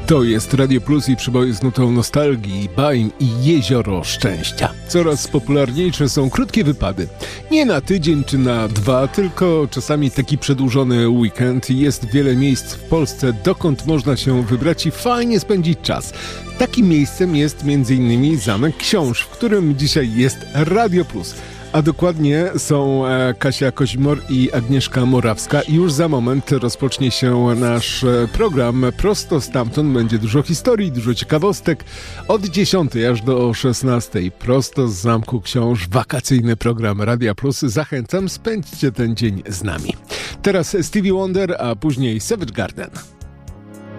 To jest Radio Plus i przeboje z nutą nostalgii, bajm i jezioro szczęścia. Coraz popularniejsze są krótkie wypady. Nie na tydzień czy na dwa, tylko czasami taki przedłużony weekend. Jest wiele miejsc w Polsce, dokąd można się wybrać i fajnie spędzić czas. Takim miejscem jest m.in. Zamek Książ, w którym dzisiaj jest Radio Plus. A dokładnie są Kasia Kozimor i Agnieszka Morawska i już za moment rozpocznie się nasz program. Prosto stamtąd będzie dużo historii, dużo ciekawostek. Od 10 aż do 16 prosto z Zamku Książ wakacyjny program Radia Plus. Zachęcam, spędźcie ten dzień z nami. Teraz Stevie Wonder, a później Savage Garden.